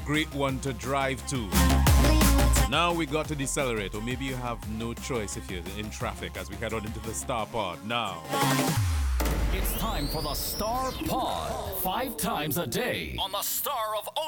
great one to drive to. Now we got to decelerate, or maybe you have no choice if you're in traffic as we head on into the Star Pod now. It's time for the Star Pod. 5 times a day on the Star of